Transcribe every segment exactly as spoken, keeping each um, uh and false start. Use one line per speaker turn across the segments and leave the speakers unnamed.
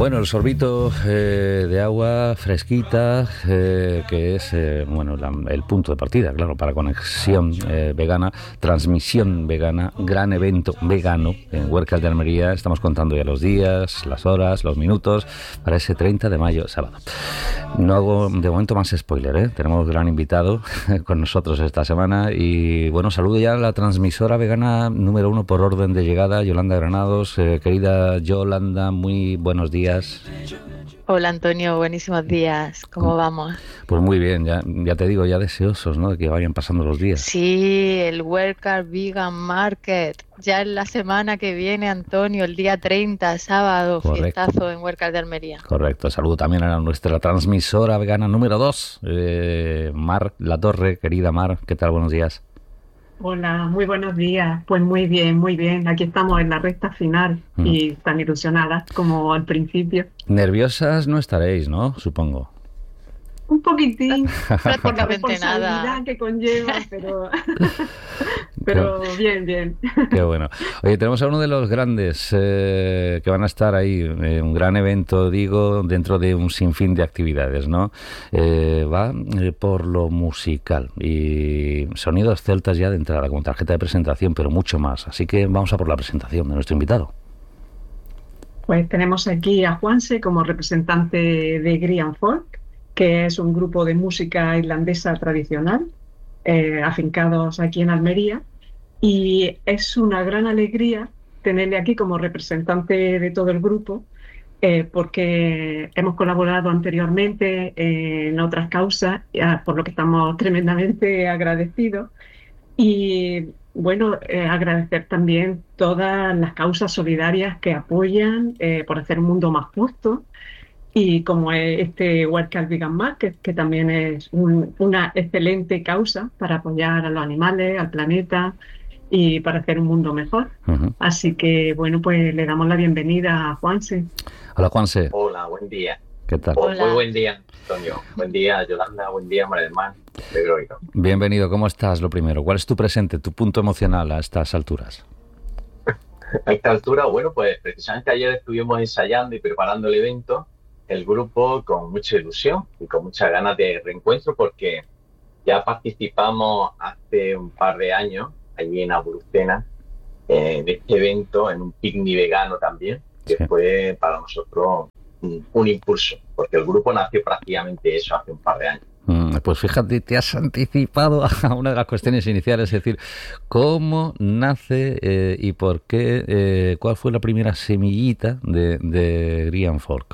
Bueno, el sorbito eh, de agua fresquita, eh, que es eh, bueno la, el punto de partida, claro, para Conexión eh, Vegana, transmisión vegana, gran evento vegano en Huércal de Almería. Estamos contando ya los días, las horas, los minutos para ese treinta de mayo, sábado. No hago de momento más spoiler, ¿eh? Tenemos gran invitado con nosotros esta semana y bueno, saludo ya a la transmisora vegana número uno por orden de llegada, Yolanda Granados. Eh, querida Yolanda, muy buenos días.
Hola Antonio, buenísimos días. ¿Cómo vamos?
Pues muy bien, ya, ya te digo, ya deseosos, ¿no?, de que vayan pasando los días.
Sí, el Huércal Vegan Market, ya en la semana que viene, Antonio, el día treinta, sábado, correcto, fiestazo en Huércal de Almería.
Correcto, saludo también a nuestra transmisora vegana número dos, eh, Mar Latorre. Querida Mar, ¿qué tal? Buenos días.
Hola, muy buenos días. Pues muy bien, muy bien. Aquí estamos en la recta final mm. y tan ilusionadas como al principio.
Nerviosas no estaréis, ¿no? Supongo.
Un poquitín,
por la
responsabilidad
nada.
que conlleva, pero, pero bien, bien.
Qué bueno. Oye, tenemos a uno de los grandes eh, que van a estar ahí, eh, un gran evento, digo, dentro de un sinfín de actividades, ¿no? Eh, va eh, por lo musical y sonidos celtas ya de entrada, como tarjeta de presentación, pero mucho más. Así que vamos a por la presentación de nuestro invitado.
Pues tenemos aquí a Juanse como representante de Grian Folk, que es un grupo de música irlandesa tradicional, eh, afincados aquí en Almería, y es una gran alegría tenerle aquí como representante de todo el grupo, eh, porque hemos colaborado anteriormente eh, en otras causas, ya, por lo que estamos tremendamente agradecidos. Y bueno, eh, agradecer también todas las causas solidarias que apoyan eh, por hacer un mundo más justo, y como es este Huércal Vegan Market, que también es un, una excelente causa para apoyar a los animales, al planeta y para hacer un mundo mejor. Uh-huh. Así que, bueno, pues le damos la bienvenida a Juanse.
Hola, Juanse.
Hola, buen día.
¿Qué tal?
Hola. Muy buen día, Antonio. Buen día, Yolanda. Buen día, María del Mar.
Bienvenido. ¿Cómo estás? Lo primero, ¿cuál es tu presente, tu punto emocional a estas alturas?
A esta altura, bueno, pues precisamente ayer estuvimos ensayando y preparando el evento, el grupo con mucha ilusión y con muchas ganas de reencuentro, porque ya participamos hace un par de años allí en Aburucena eh, de este evento, en un picnic vegano también, que sí. Fue para nosotros un, un impulso, porque el grupo nació prácticamente eso hace un par de años.
Pues fíjate, te has anticipado a una de las cuestiones iniciales, es decir, ¿cómo nace eh, y por qué, eh, cuál fue la primera semillita de, de Grian Folk?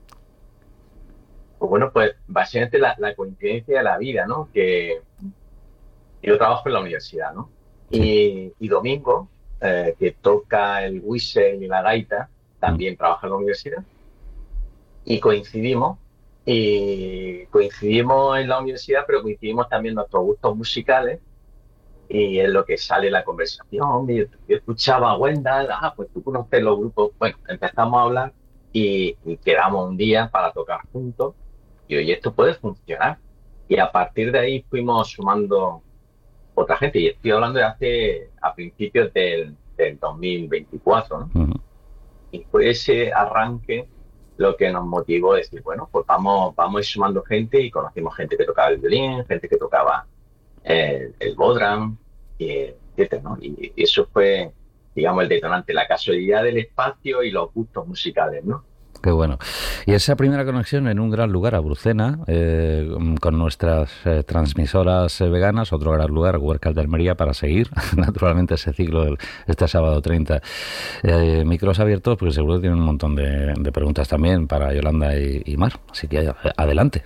Pues bueno, pues básicamente la, la coincidencia de la vida, ¿no? Que yo trabajo en la universidad, ¿no? Sí. Y, y Domingo, eh, que toca el whistle y la gaita, también mm. trabaja en la universidad. Y coincidimos, y coincidimos en la universidad, pero coincidimos también nuestros gustos musicales. Y es lo que sale la conversación. Yo, yo escuchaba a Wendell, ah, pues tú conoces los grupos. Bueno, empezamos a hablar y, y quedamos un día para tocar juntos. Y oye, esto puede funcionar. Y a partir de ahí fuimos sumando otra gente. Y estoy hablando de hace, a principios del, del dos mil veinticuatro, ¿no? Uh-huh. Y fue ese arranque lo que nos motivó a decir, bueno, pues vamos, vamos a ir sumando gente, y conocimos gente que tocaba el violín, gente que tocaba el, el bodhrán, y etcétera, ¿no? Y, y eso fue, digamos, el detonante, la casualidad del espacio y los gustos musicales, ¿no?
Qué bueno. Y esa primera conexión en un gran lugar, Aburucena, eh, con nuestras eh, transmisoras eh, veganas, otro gran lugar, Huércal de Almería, para seguir, naturalmente, ese ciclo del, este sábado treinta. Eh, micros abiertos, porque seguro que tienen un montón de, de preguntas también para Yolanda y, y Mar. Así que adelante.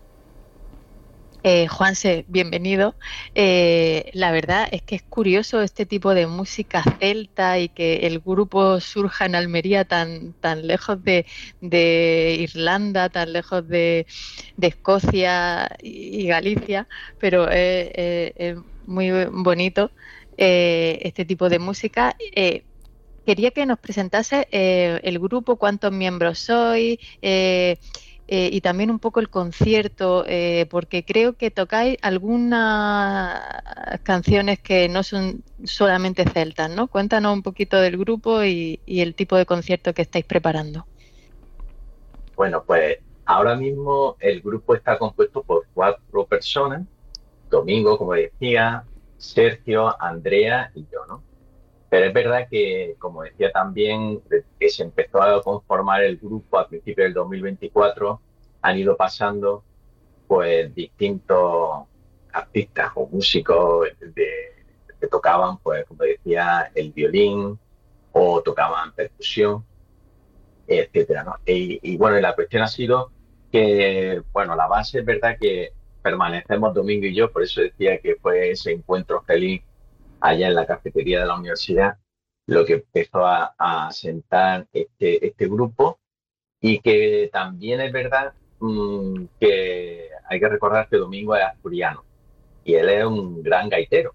Eh, Juanse, bienvenido. Eh, la verdad es que es curioso este tipo de música celta y que el grupo surja en Almería tan, tan lejos de, de Irlanda, tan lejos de, de Escocia y Galicia, pero es eh, eh, eh, muy bonito eh, este tipo de música. Eh, quería que nos presentase eh, el grupo, cuántos miembros sois, eh, Eh, y también un poco el concierto, eh, porque creo que tocáis algunas canciones que no son solamente celtas, ¿no? Cuéntanos un poquito del grupo y, y el tipo de concierto que estáis preparando.
Bueno, pues ahora mismo el grupo está compuesto por cuatro personas. Domingo, como decía, Sergio, Andrea y yo, ¿no? Pero es verdad que, como decía también, desde que se empezó a conformar el grupo a principios del dos mil veinticuatro, han ido pasando pues distintos artistas o músicos de, que tocaban, pues como decía, el violín o tocaban percusión, etcétera, ¿no? Y, y bueno, y la cuestión ha sido que, bueno, la base es verdad que permanecemos Domingo y yo, por eso decía que fue ese encuentro feliz allá en la cafetería de la universidad, lo que empezó a, a sentar este, este grupo, y que también es verdad mmm, que hay que recordar que Domingo es asturiano y él es un gran gaitero.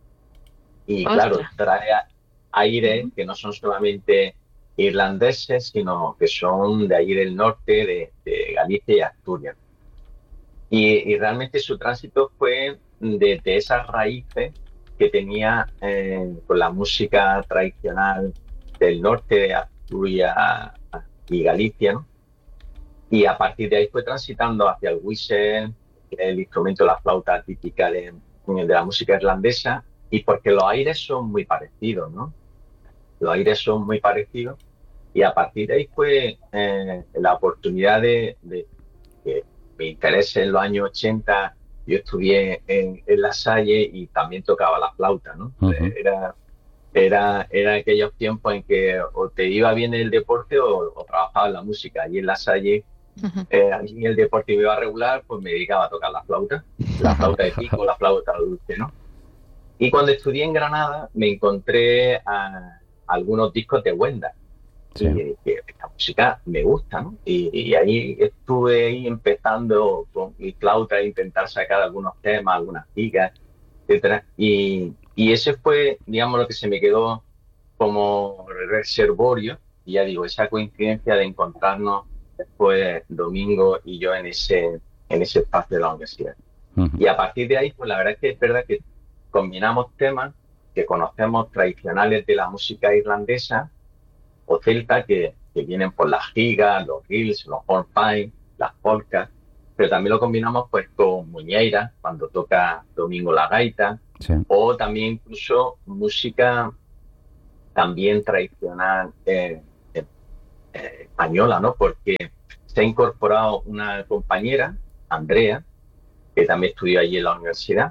Y
Ostras.
claro, trae aires que no son solamente irlandeses, sino que son de ahí del norte, de, de Galicia y Asturias. Y, y realmente su tránsito fue desde esas raíces que tenía eh, con la música tradicional del norte de Asturias y Galicia, ¿no? Y a partir de ahí fue transitando hacia el whistle, el instrumento de la flauta típica de, de la música irlandesa, y porque los aires son muy parecidos, ¿no? Los aires son muy parecidos, y a partir de ahí fue eh, la oportunidad de, de que me interese en los años ochenta. Yo estudié en, en La Salle y también tocaba la flauta, ¿no? Uh-huh. Era, era, era aquellos tiempos en que o te iba bien el deporte o, o trabajaba en la música. Y en La Salle, uh-huh. eh, allí el deporte me iba regular, pues me dedicaba a tocar la flauta, la flauta de pico, la flauta dulce, ¿no? Y cuando estudié en Granada me encontré a, a algunos discos de Wenda. Sí. Y dije, esta música me gusta, ¿no? Y, y ahí estuve ahí empezando con mi flauta a intentar sacar algunos temas, algunas gigas, etcétera. Y, y ese fue, digamos, lo que se me quedó como reservorio. Y ya digo, esa coincidencia de encontrarnos después Domingo y yo en ese, en ese espacio de la universidad. Uh-huh. Y a partir de ahí, pues la verdad es que es verdad que combinamos temas que conocemos tradicionales de la música irlandesa o celta, que, que vienen por las gigas, los reels, los hornpipe, las polcas, pero también lo combinamos pues con muñeira, cuando toca Domingo la gaita, sí. O también incluso música también tradicional eh, eh, eh, española, ¿no? Porque se ha incorporado una compañera, Andrea, que también estudió allí en la universidad,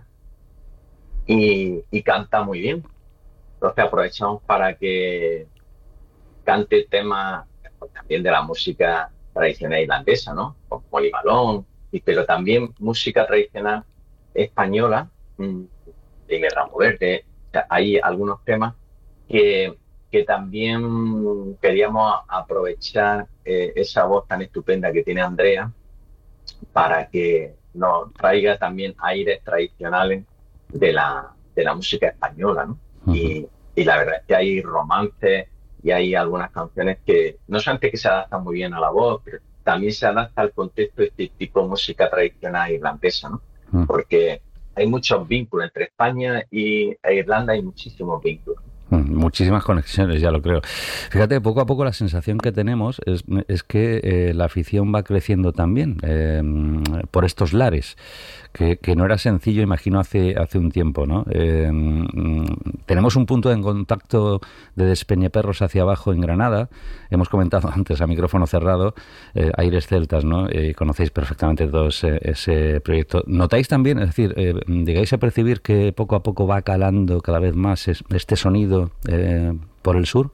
y, y canta muy bien. Entonces aprovechamos para que cante temas también de la música tradicional irlandesa, ¿no? Con Molly Malone, pero también música tradicional española, de Ramo Verde. O sea, hay algunos temas que, que también queríamos aprovechar eh, esa voz tan estupenda que tiene Andrea para que nos traiga también aires tradicionales de la, de la música española, ¿no? Uh-huh. Y, y la verdad es que hay romances y hay algunas canciones que no solamente que se adaptan muy bien a la voz, pero también se adapta al contexto de este tipo de música tradicional irlandesa, ¿no? Uh-huh. Porque hay muchos vínculos entre España y e Irlanda, hay muchísimos vínculos.
Muchísimas conexiones, ya lo creo. Fíjate, poco a poco la sensación que tenemos es, es que eh, la afición va creciendo también eh, por estos lares, que, que no era sencillo, imagino, hace hace un tiempo, ¿no? Eh, tenemos un punto de contacto de Despeñeperros hacia abajo en Granada. Hemos comentado antes a micrófono cerrado, eh, Aires Celtas, ¿no? Eh, conocéis perfectamente todos ese, ese proyecto. ¿Notáis también, es decir, eh, llegáis a percibir que poco a poco va calando cada vez más es, este sonido Eh, por el sur?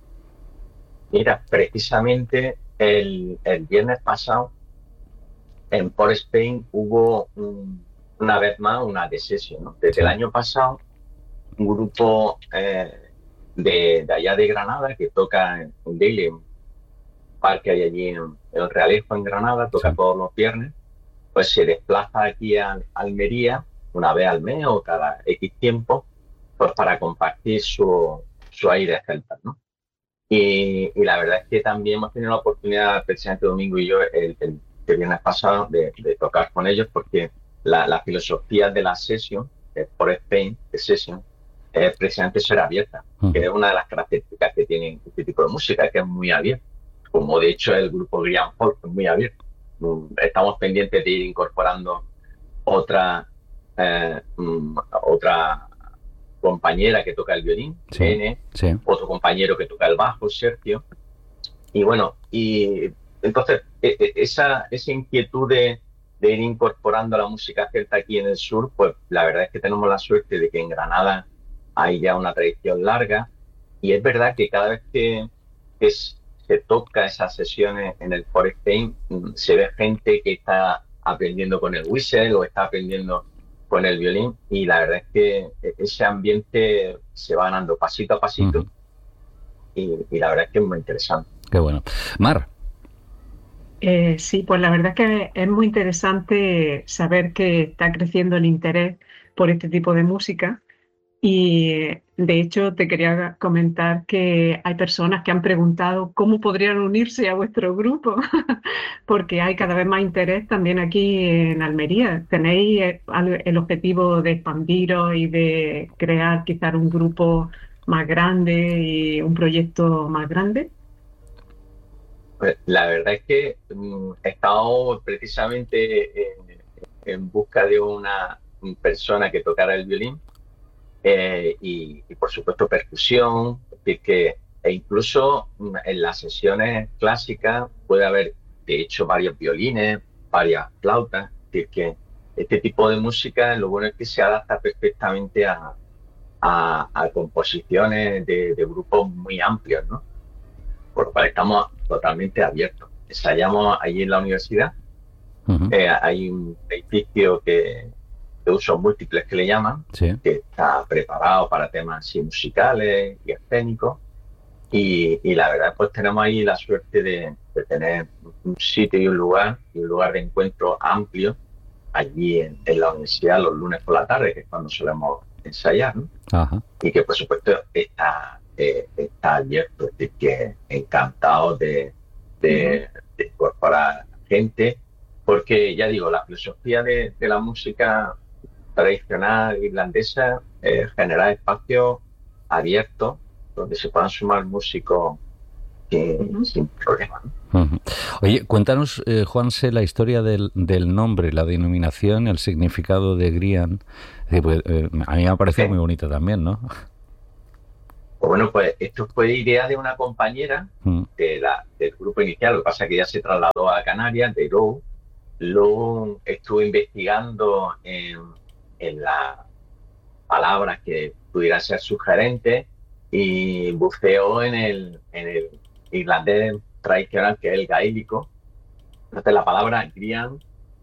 Mira, precisamente el, el viernes pasado en Port Spain hubo un, una vez más una decesión, ¿no? Desde sí. el año pasado un grupo eh, de, de allá de Granada que toca en un daily, un parque hay allí en el Realejo en Granada, toca sí. todos los viernes, pues se desplaza aquí a Almería una vez al mes o cada X tiempo, pues para compartir su, su aire celta, ¿no? Y, y la verdad es que también hemos tenido la oportunidad, precisamente Domingo y yo, el, el, el viernes pasado, de, de tocar con ellos, porque la, la filosofía de la sesión, de Port Spain, de sesión, es precisamente ser abierta, uh-huh. que es una de las características que tiene este tipo de música, que es muy abierta. como de hecho el grupo Grian Folk, es muy abierto. Estamos pendientes de ir incorporando otra eh, um, otra compañera que toca el violín,
sí,
N,
sí.
otro compañero que toca el bajo, Sergio, y bueno, y entonces e, e, esa, esa inquietud de, de ir incorporando la música celta aquí en el sur, pues la verdad es que tenemos la suerte de que en Granada hay ya una tradición larga, y es verdad que cada vez que, que se toca esas sesiones en el Forestein, se ve gente que está aprendiendo con el whistle o está aprendiendo con el violín, y la verdad es que ese ambiente se va ganando pasito a pasito. Uh-huh. y, y la verdad es que es muy interesante.
Qué bueno. Mar.
Eh, sí, pues la verdad es que es muy interesante saber que está creciendo el interés por este tipo de música. Y de hecho te quería comentar que hay personas que han preguntado cómo podrían unirse a vuestro grupo, porque hay cada vez más interés también aquí en Almería. ¿Tenéis el objetivo de expandiros y de crear quizás un grupo más grande y un proyecto más grande?
Pues la verdad es que um, he estado precisamente en, en busca de una persona que tocara el violín. Eh, y, y por supuesto percusión, que, que, e incluso en las sesiones clásicas puede haber de hecho varios violines, varias flautas, que, que este tipo de música lo bueno es que se adapta perfectamente a, a, a composiciones de, de grupos muy amplios, ¿no? Por lo cual estamos totalmente abiertos. Ensayamos allí en la universidad, uh-huh. eh, hay un edificio que de usos múltiples que le llaman, sí. que está preparado para temas así musicales y escénicos, y, y la verdad pues tenemos ahí la suerte de, de tener un sitio y un lugar, y un lugar de encuentro amplio allí en, en la universidad los lunes por la tarde, que es cuando solemos ensayar, ¿no? Ajá. Y que por supuesto está, eh, está abierto, es decir, que encantado de, de, de incorporar gente, porque ya digo, la filosofía de, de la música tradicional irlandesa, eh, generar espacios abiertos donde se puedan sumar músicos que, uh-huh. sin problema, ¿no?
Uh-huh. Oye, cuéntanos, eh, Juanse, la historia del, del nombre, la denominación, el significado de Grian. Eh, pues, eh, a mí me ha parecido sí. muy bonita también, ¿no?
Pues bueno, pues esto fue idea de una compañera uh-huh. de la, del grupo inicial, lo que pasa es que ya se trasladó a Canarias, de Lou. Lou estuvo investigando en en las palabras que pudieran ser sugerentes y buceó en el, en el irlandés tradicional, que es el gaélico. Entonces la palabra Grian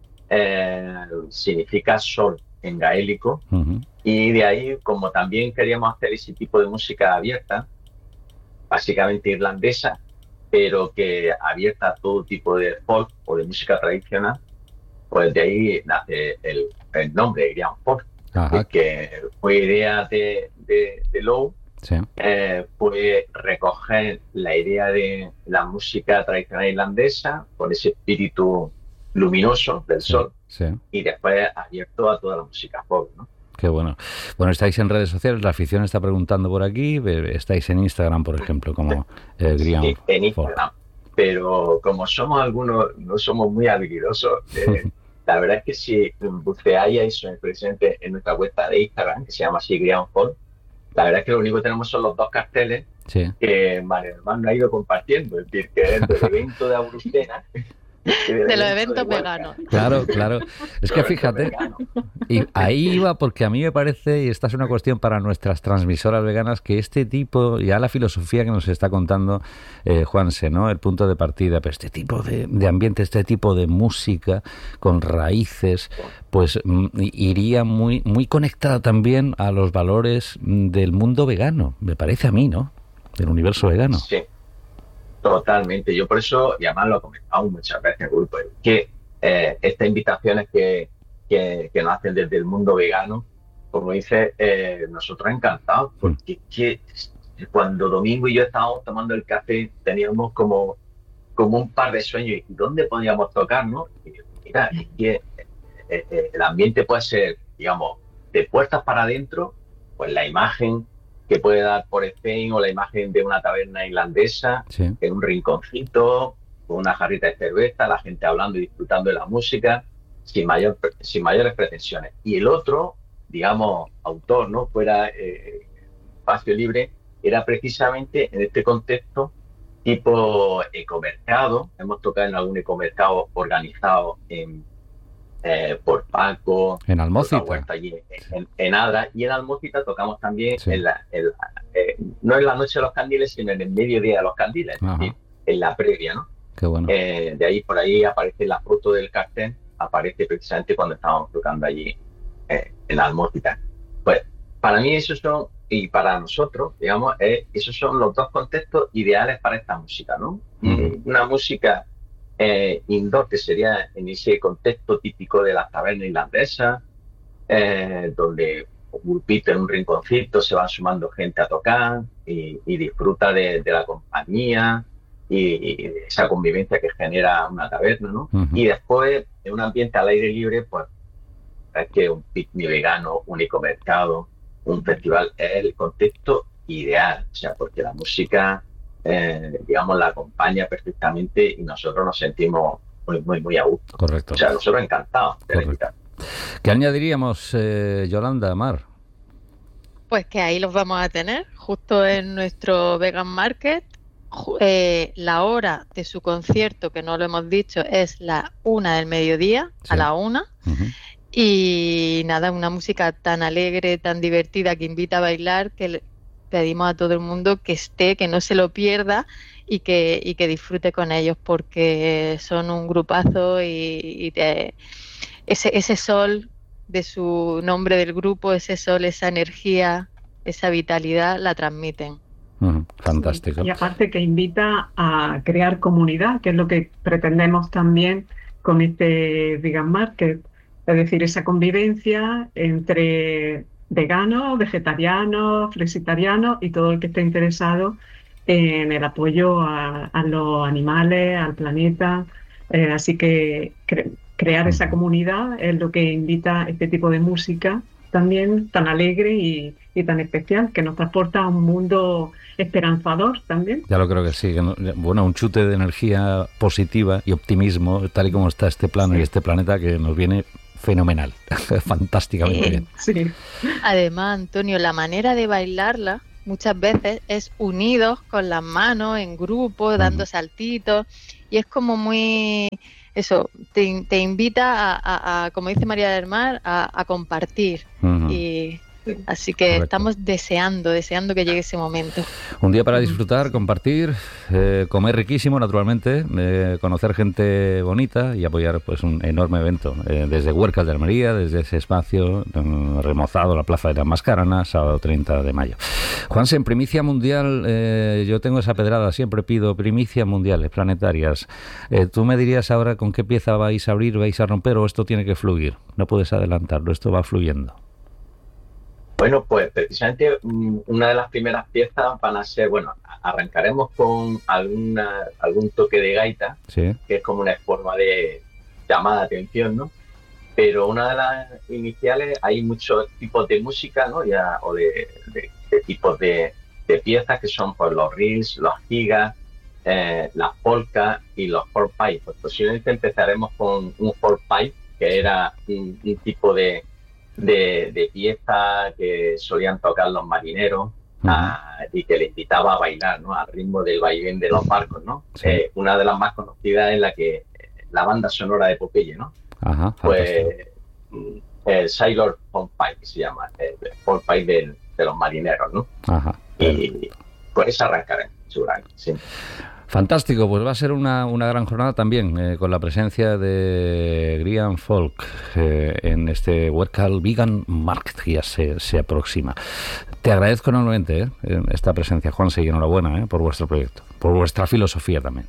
eh, significa sol en gaélico, uh-huh. y de ahí, como también queríamos hacer ese tipo de música abierta, básicamente irlandesa, pero que abierta a todo tipo de folk o de música tradicional, pues de ahí nace el, el nombre, Grian Folk, que fue idea de, de, de Lou, sí. eh, fue recoger la idea de la música tradicional irlandesa con ese espíritu luminoso del sí, sol, sí. y después abierto a toda la música folk, ¿no?
Qué bueno. Bueno, estáis en redes sociales, la afición está preguntando por aquí, estáis en Instagram, por ejemplo, como eh, Grian
sí, en Instagram, Folk. Pero como somos algunos, no somos muy habilidosos, eh, la verdad es que si buceáis eso presente en nuestra cuenta de Instagram, que se llama así Grian Folk, la verdad es que lo único que tenemos son los dos carteles sí. que María Hermano ha ido compartiendo, es decir, que es del evento de Abrustena.
De los eventos veganos.
Claro, claro. Es que fíjate, y ahí iba porque a mí me parece, y esta es una cuestión para nuestras transmisoras veganas, que este tipo, ya la filosofía que nos está contando eh, Juanse, ¿no? El punto de partida, pero este tipo de, de ambiente, este tipo de música con raíces, pues m- iría muy, muy conectada también a los valores del mundo vegano, me parece a mí, ¿no? Del universo vegano.
Sí. Totalmente, yo por eso, y además lo he comentado muchas veces en el grupo, que eh, estas invitaciones que, que, que nos hacen desde el mundo vegano, como dice, eh, nosotros encantados, porque mm. que cuando Domingo y yo estábamos tomando el café, teníamos como, como un par de sueños, ¿y dónde podíamos tocar, no? Y mira, es que eh, eh, el ambiente puede ser, digamos, de puertas para adentro, pues la imagen que puede dar por Spain, o la imagen de una taberna irlandesa,
sí.
en un rinconcito, con una jarrita de cerveza, la gente hablando y disfrutando de la música, sin, mayor, sin mayores pretensiones. Y el otro, digamos, autor, ¿no? Fuera eh, espacio libre, era precisamente en este contexto tipo ecomercado. Hemos tocado en algún ecomercado organizado en, eh, por Paco,
en Almócita,
allí, en, en Adra, y en Almócita tocamos también
sí.
en la, en la, eh, no en la noche de los candiles, sino en el mediodía de los candiles, es decir, en la previa, ¿no?
Qué bueno.
Eh, de ahí por ahí aparece la foto del cartel, aparece precisamente cuando estábamos tocando allí eh, en Almócita. Pues para mí esos son, y para nosotros, digamos, eh, esos son los dos contextos ideales para esta música, ¿no? Uh-huh. Una música eh, indoor, que sería en ese contexto típico de las tabernas irlandesas, eh, donde un grupito en un rinconcito se va sumando gente a tocar y, y disfruta de, de la compañía y, y de esa convivencia que genera una taberna, ¿no? Uh-huh. Y después, en un ambiente al aire libre, pues es que un picnic vegano, un ecomercado, un festival es el contexto ideal, o sea, porque la música, eh, digamos, la acompaña perfectamente y nosotros nos sentimos muy, muy, muy a gusto.
Correcto.
O sea, nosotros encantados de la invitación.
¿Qué añadiríamos, eh, Yolanda, Mar?
Pues que ahí los vamos a tener, justo en nuestro Vegan Market. Eh, la hora de su concierto, que no lo hemos dicho, es la una del mediodía, sí. a la una. Uh-huh. Y nada, una música tan alegre, tan divertida, que invita a bailar, que le pedimos a todo el mundo que esté, que no se lo pierda y que, y que disfrute con ellos, porque son un grupazo y, y te, ese, ese sol de su nombre del grupo, ese sol, esa energía, esa vitalidad, la transmiten.
Uh-huh. Fantástico.
Sí. Y aparte que invita a crear comunidad, que es lo que pretendemos también con este Vegan Market. Es decir, esa convivencia entre veganos, vegetarianos, flexitarianos y todo el que esté interesado en el apoyo a, a los animales, al planeta. Eh, así que cre- crear esa comunidad es lo que invita este tipo de música también tan alegre y, y tan especial, que nos transporta a un mundo esperanzador también.
Ya lo creo que sí. Bueno, un chute de energía positiva y optimismo, tal y como está este plano sí. y este planeta, que nos viene fenomenal, fantásticamente
eh,
bien.
Sí.
Además, Antonio, la manera de bailarla muchas veces es unidos con las manos, en grupo, dando uh-huh. saltitos, y es como muy... Eso, te, te invita a, a, a, como dice María del Mar, a, a compartir. Uh-huh. Y así que Correcto. Estamos deseando, deseando que llegue ese momento.
Un día para disfrutar, compartir, eh, comer riquísimo, naturalmente, eh, conocer gente bonita y apoyar pues un enorme evento. Eh, desde Huercas de Almería, desde ese espacio eh, remozado, la Plaza de las Mascaranas, sábado treinta de mayo. Juanse, en primicia mundial, eh, yo tengo esa pedrada, siempre pido primicias mundiales, planetarias. Eh, ¿Tú me dirías ahora con qué pieza vais a abrir, vais a romper, o esto tiene que fluir? No puedes adelantarlo, esto va fluyendo.
Bueno, pues precisamente una de las primeras piezas van a ser, bueno, arrancaremos con alguna, algún toque de gaita,
sí.
que es como una forma de llamada de atención, ¿no? Pero una de las iniciales, hay muchos tipos de música, ¿no? Ya, o de, de, de tipos de, de piezas, que son pues los reels, los gigas, eh, las polkas y los four pipe. Pues posiblemente empezaremos con un four pipe, que era un, un tipo de De, de pieza que solían tocar los marineros uh-huh. a, y que le invitaba a bailar, ¿no? Al ritmo del vaivén de los barcos, ¿no? Sí. Eh, una de las más conocidas es la que la banda sonora de Popeye, ¿no?
Ajá,
pues el Sailor Pipe, que se llama, el Paul Pipe de, de los marineros, ¿no?
Ajá.
Y pues esa arrancaremos, seguramente, sí.
Fantástico, pues va a ser una, una gran jornada también, eh, con la presencia de Grian Folk eh, en este Huercal Vegan Market, que ya se, se aproxima. Te agradezco enormemente eh, esta presencia, Juanse, y enhorabuena eh, por vuestro proyecto, por vuestra filosofía también.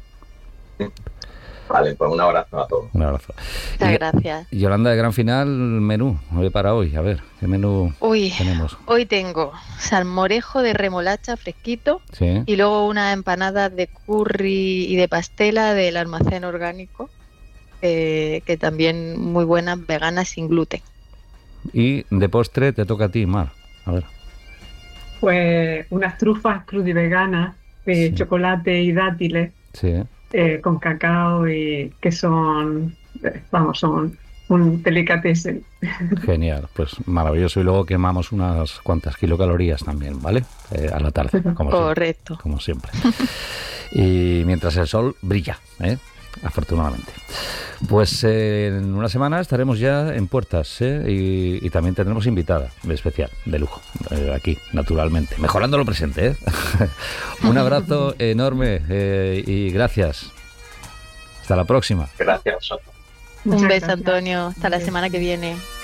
Vale, pues un abrazo a todos.
Un abrazo.
Muchas gracias.
Yolanda, de gran final, menú para hoy. A ver, ¿qué menú
Uy,
tenemos?
Hoy tengo salmorejo de remolacha fresquito,
¿sí?
Y luego una empanada de curry y de pastela del almacén orgánico, eh, que también muy buenas, veganas, sin gluten.
Y de postre te toca a ti, Mar. A ver.
Pues unas trufas crudiveganas de
Sí.
chocolate y dátiles
Sí.
eh, con cacao y que son, eh, vamos, son un delicatessen.
Genial, pues maravilloso. Y luego quemamos unas cuantas kilocalorías también, ¿vale? Eh, a la tarde, como siempre.
Correcto.
Como siempre. Y mientras el sol brilla, ¿eh? Afortunadamente. Pues eh, en una semana estaremos ya en puertas, ¿eh? y, y también tendremos invitada de especial, de lujo, eh, aquí, naturalmente, mejorando lo presente, ¿eh? Un abrazo enorme eh, y gracias. Hasta la próxima.
Gracias a vosotros.
Un
Muchas
beso,
gracias.
Antonio. Hasta la
Un beso.
semana que viene.